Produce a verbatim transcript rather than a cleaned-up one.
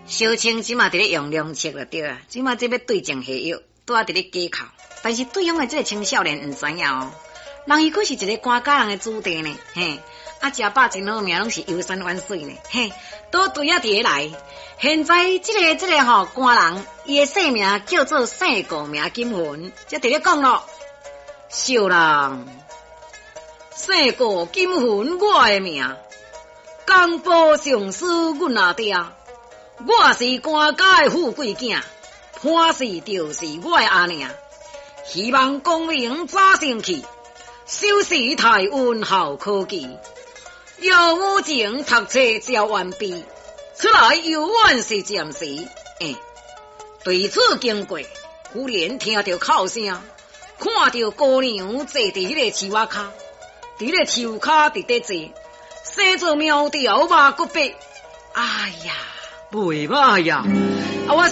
小青即马伫咧用量测了对啊，即马即要对症下药，拄啊伫咧假口。但是对方的这个青少年毋知影哦，人伊可是一个官家人的子弟呢，嘿，啊食饱真好命，拢是游山玩水呢，嘿，都对啊伫咧来。现在即、这个即、这个吼、哦、官人，伊的姓名叫做姓顾名金魂，则伫咧讲咯，小人姓顾金魂，我的名江波上司阮阿爹。我是官家的富贵囝，潘氏就是我的阿娘。希望功名早升起，修习台湾好科技。有武情读册交完毕，出来游玩是暂时。哎，对此经过，忽然听到哭声，看到姑娘坐伫迄个树仔骹，伫咧树骹伫咧坐，生做苗条肉骨白。哎呀！袂歹呀！啊，我